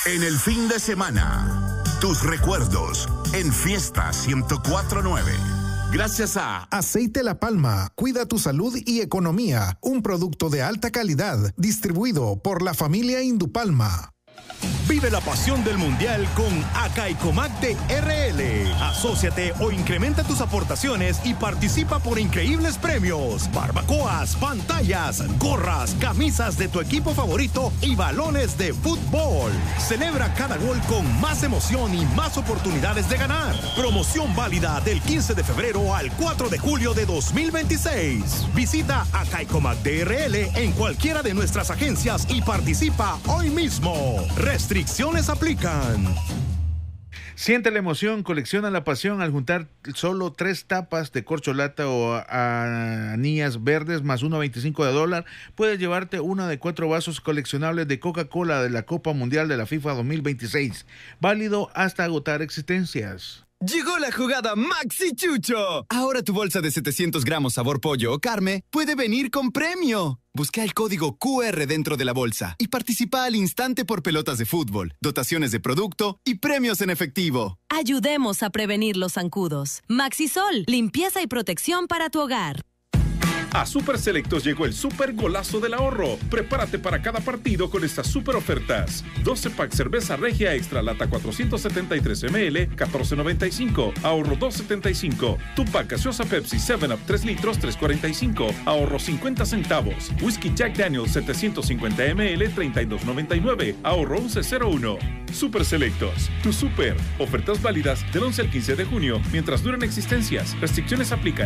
En el fin de semana, tus recuerdos en Fiesta 104.9. Gracias a Aceite La Palma, cuida tu salud y economía. Un producto de alta calidad, distribuido por la familia Indupalma. Vive la pasión del Mundial con Acaicomac de RL. Asóciate o incrementa tus aportaciones y participa por increíbles premios. Barbacoas, pantallas, gorras, camisas de tu equipo favorito y balones de fútbol. Celebra cada gol con más emoción y más oportunidades de ganar. Promoción válida del 15 de febrero al 4 de julio de 2026. Visita Acaicomac de RL en cualquiera de nuestras agencias y participa hoy mismo. Restricciones aplican. Siente la emoción, colecciona la pasión al juntar solo 3 tapas de corcholata o anillas verdes más $1.25. Puedes llevarte una de 4 vasos coleccionables de Coca-Cola de la Copa Mundial de la FIFA 2026. Válido hasta agotar existencias. Llegó la jugada Maxi Chucho. Ahora tu bolsa de 700 gramos sabor pollo o carne puede venir con premio. Busca el código QR dentro de la bolsa y participa al instante por pelotas de fútbol, dotaciones de producto y premios en efectivo. Ayudemos a prevenir los zancudos. Maxisol, limpieza y protección para tu hogar. A Super Selectos llegó el super golazo del ahorro. Prepárate para cada partido con estas super ofertas. 12 pack cerveza Regia Extra lata 473 ml, $14.95, ahorro $2.75. Tupac gaseosa Pepsi 7 Up 3 litros, $3.45, ahorro 50 centavos. Whisky Jack Daniel's 750 ml, $32.99, ahorro $11.01. Super Selectos, tu super. Ofertas válidas del 11 al 15 de junio, mientras duran existencias. Restricciones aplican.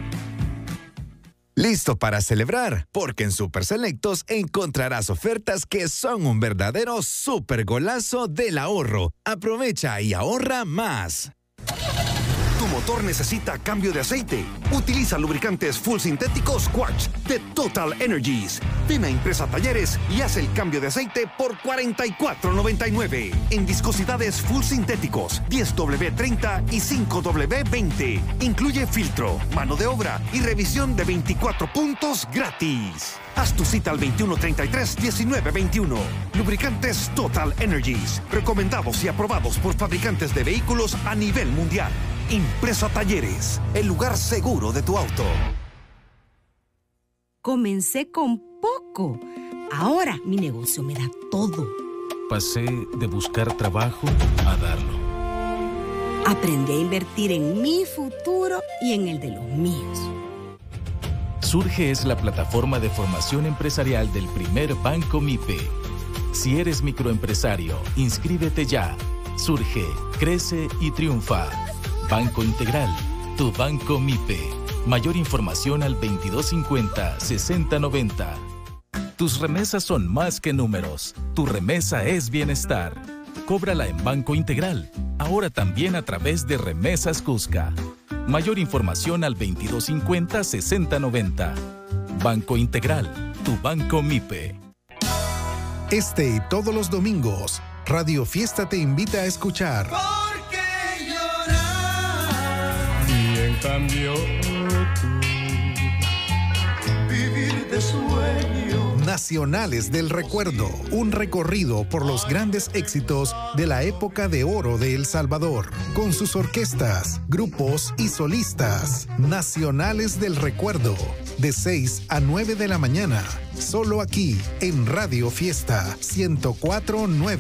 Listo para celebrar, porque en Super Selectos encontrarás ofertas que son un verdadero super golazo del ahorro. Aprovecha y ahorra más. Tu motor necesita cambio de aceite. Utiliza lubricantes full sintéticos Quartz de Total Energies. Ven a Impresa Talleres y haz el cambio de aceite por $44.99. En viscosidades full sintéticos 10W30 y 5W20. Incluye filtro, mano de obra y revisión de 24 puntos gratis. Haz tu cita al 2133-1921. Lubricantes Total Energies. Recomendados y aprobados por fabricantes de vehículos a nivel mundial. Impresa Talleres, el lugar seguro de tu auto. Comencé con poco. Ahora mi negocio me da todo. Pasé de buscar trabajo a darlo. Aprendí a invertir en mi futuro y en el de los míos. Surge es la plataforma de formación empresarial del primer Banco MIPE. Si eres microempresario, inscríbete ya. Surge, crece y triunfa. Banco Integral, tu Banco MIPE. Mayor información al 2250-6090. Tus remesas son más que números. Tu remesa es bienestar. Cóbrala en Banco Integral. Ahora también a través de Remesas Cusca. Mayor información al 2250-6090. Banco Integral, tu Banco MIPE. Este y todos los domingos, Radio Fiesta te invita a escuchar. Y en cambio tú, vivir de sueño. Nacionales del Recuerdo, un recorrido por los grandes éxitos de la época de oro de El Salvador, con sus orquestas, grupos y solistas. Nacionales del Recuerdo, de 6 a 9 de la mañana, solo aquí en Radio Fiesta 104.9.